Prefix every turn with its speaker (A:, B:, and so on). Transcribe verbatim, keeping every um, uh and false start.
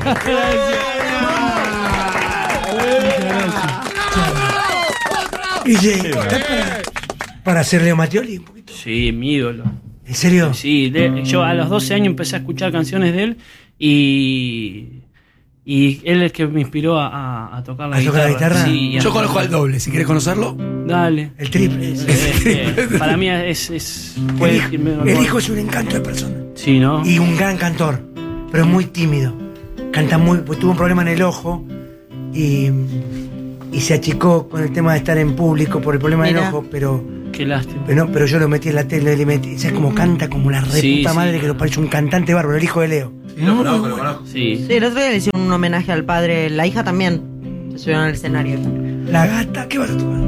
A: Guille, ¿estás para, para ser Leo Mattioli un poquito?
B: Sí, mi ídolo.
A: ¿En serio?
B: Sí, de, yo a los doce años empecé a escuchar canciones de él y, y él es el que me inspiró a, a, a tocar la
A: ¿A
B: guitarra.
A: tocar la guitarra?
B: Sí,
C: Yo conozco al doble, si quieres conocerlo.
B: Dale.
A: El triple.
B: Es, es, es, para mí es... es
A: el, hijo, el hijo es un encanto de persona.
B: Sí, ¿no?
A: Y un gran cantor, pero muy tímido. Canta muy... Pues tuvo un problema en el ojo y, y se achicó con el tema de estar en público por el problema
D: Mirá.
A: del ojo, pero...
B: Qué lástima.
A: Pero, no, pero yo lo metí en la tele, le metí... ¿Sabes cómo canta? Como la re
B: Sí,
A: puta
B: sí.
A: madre que lo parece un cantante bárbaro, el hijo de Leo.
E: Sí, lo conozco, lo conozco.
B: Sí.
D: Sí, el otro día le hicieron un homenaje al padre. La hija también se subió al escenario.
A: La gata, ¿qué vas a tomar?